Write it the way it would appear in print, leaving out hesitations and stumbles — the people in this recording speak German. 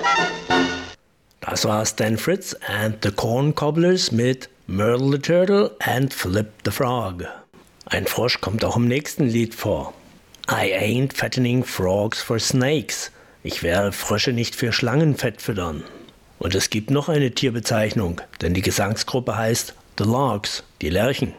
Das war Stan Fritz and the Corn Cobblers mit Myrtle the Turtle and Flip the Frog. Ein Frosch kommt auch im nächsten Lied vor. I ain't fattening frogs for snakes. Ich werde Frösche nicht für Schlangenfett füttern. Und es gibt noch eine Tierbezeichnung, denn die Gesangsgruppe heißt The Larks, die Lerchen.